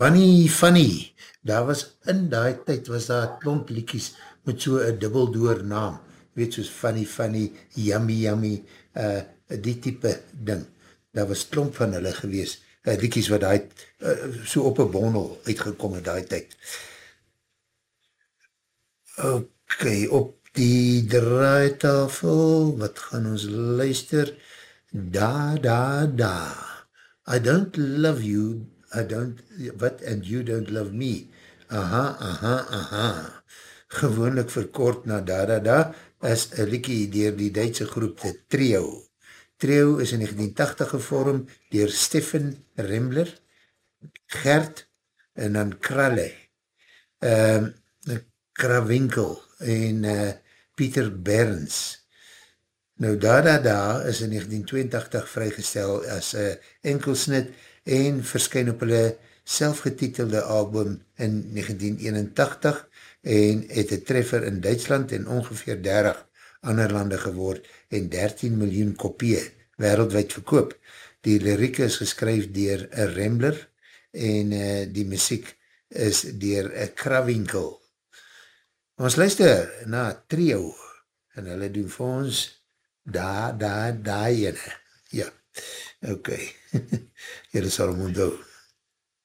Funny, daar was in die tyd, was daar klomp liekies met so een dubbeldoor naam, weet soos Funny, Yummy, die type ding. Daar was klomp van hulle gewees, liekies wat die so op een bondel uitgekom in die tyd. Ok, op die draaitafel, wat gaan ons luister? Da. I don't love you, and you don't love me. Aha. Gewoonlik verkort na da, is een liekie dier die Duitse groep de Trio. Trio is in 1980 gevorm dier Stefan Remmler, Gert en dan Kralle, Krawinkel en Pieter Berns. Nou da is in 1982 vrygestel as enkelsnit en verskyn op hulle selfgetitelde album in 1981 en het een treffer in Duitsland en ongeveer 30 ander lande geword en 13 miljoen kopieë wereldwijd verkoop. Die lirieke is geskryf dier Remmler en die muziek is dier Krawinkel. Ons luister na Trio en hulle doen vir ons da ene. Ja, ok. Julle sal hom onthou.